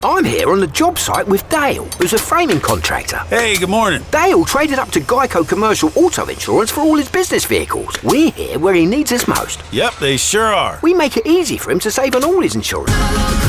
I'm here on the job site with Dale, who's a framing contractor. Hey, good morning. Dale traded up to Geico Commercial Auto Insurance for all his business vehicles. We're here where he needs us most. Yep, they sure are. We make it easy for him to save on all his insurance.